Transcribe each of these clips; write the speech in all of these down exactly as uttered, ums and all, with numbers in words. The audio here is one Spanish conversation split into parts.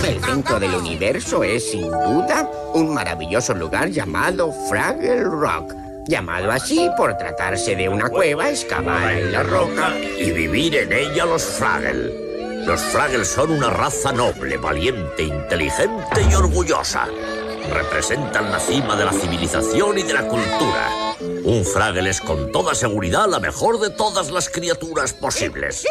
El centro del universo es, sin duda, un maravilloso lugar llamado Fraggle Rock. Llamado así por tratarse de una cueva excavada en la roca y vivir en ella los Fraggle. Los Fraggle son una raza noble, valiente, inteligente y orgullosa. Representan la cima de la civilización y de la cultura. Un Fraggle es con toda seguridad la mejor de todas las criaturas posibles.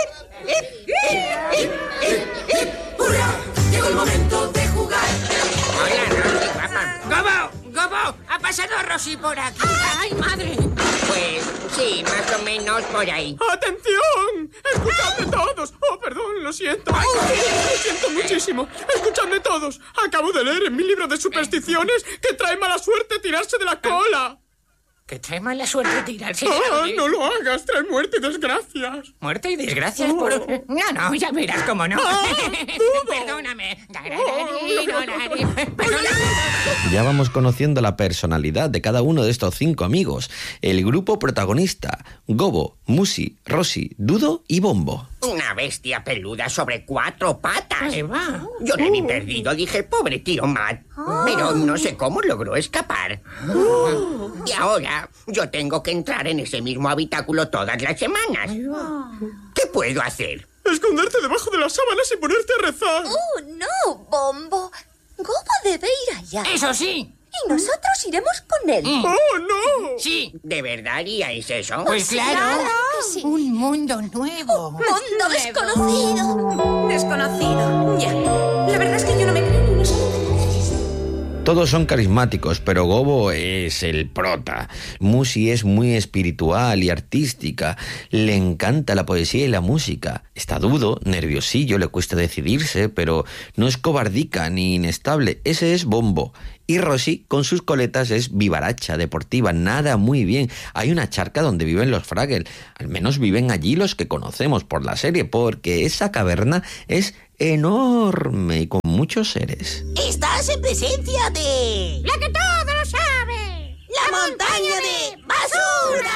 ¡Hurra! Llegó el momento de jugar. Hola, Rosy, papá. ¡Gobo! ¡Gobo! ¡Ha pasado Rosy por aquí! ¡Ay, madre! Pues sí, más o menos por ahí. ¡Atención! ¡Escuchadme todos! ¡Oh, perdón, lo siento! ¡Lo siento muchísimo! ¡Escuchadme todos! Acabo de leer en mi libro de supersticiones que trae mala suerte tirarse de la cola. Que trae mala suerte tirarse de la ¡Ah, cola. no lo hagas! ¡Trae muerte y desgracias! ¿Muerte y desgracias por...? No, no, ya verás cómo no. ¡Ah, dudo! Perdóname. Perdóname. Ya vamos conociendo la personalidad de cada uno de estos cinco amigos. El grupo protagonista: Gobo, Musi, Rosy, Dudo y Bombo. Una bestia peluda sobre cuatro patas. Ahí va. Yo le vi perdido, dije, pobre tío Matt. Pero no sé cómo logró escapar. Y ahora yo tengo que entrar en ese mismo habitáculo todas las semanas. ¿Qué puedo hacer? Esconderte debajo de las sábanas y ponerte a rezar. ¡Oh, no, Bombo! Gobo debe ir allá. Eso sí. Y nosotros iremos con él. Mm. ¡Oh, no! Sí. ¿De verdad haríais eso? Pues claro. Claro que sí. Un mundo nuevo. Mundo desconocido. Desconocido. Ya. La verdad es que yo no me creo ni una sola vez. Todos son carismáticos, pero Gobo es el prota. Musi es muy espiritual y artística. Le encanta la poesía y la música. Está Dudo, nerviosillo, le cuesta decidirse, pero no es cobardica ni inestable. Ese es Bombo. Y Rosy, con sus coletas, es vivaracha, deportiva, nada muy bien. Hay una charca donde viven los Fraggle. Al menos viven allí los que conocemos por la serie, porque esa caverna es enorme y con muchos seres. Estás en presencia de... ¡La que todo lo sabe! ¡La montaña de basura!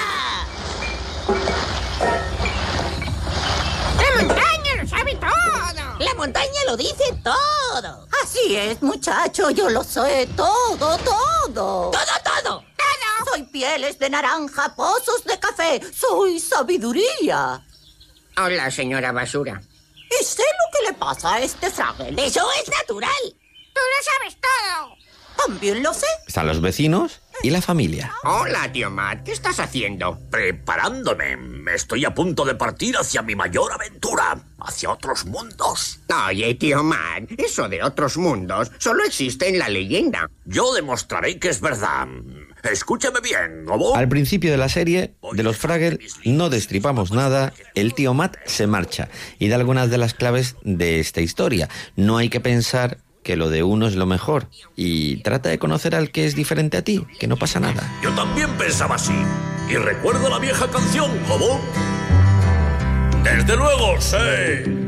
¡La montaña lo sabe todo! La montaña lo dice todo. Así es, muchacho, yo lo sé todo, todo. Todo, todo. ¡Todo! Soy pieles de naranja, pozos de café, soy sabiduría. Hola, señora Basura. Y sé lo que le pasa a este Fraggle. Eso es natural. ¡Tú lo sabes todo! También lo sé. Están los vecinos y la familia. Hola, tío Matt. ¿Qué estás haciendo? Preparándome. Estoy a punto de partir hacia mi mayor aventura. Hacia otros mundos. Oye, tío Matt, eso de otros mundos solo existe en la leyenda. Yo demostraré que es verdad. Escúchame bien, Gobo. Al principio de la serie, de los Fraggle, no destripamos nada, el tío Matt se marcha y da algunas de las claves de esta historia. No hay que pensar que lo de uno es lo mejor y trata de conocer al que es diferente a ti, que no pasa nada. Yo también pensaba así. Y recuerdo la vieja canción, Gobo. Desde luego, sí.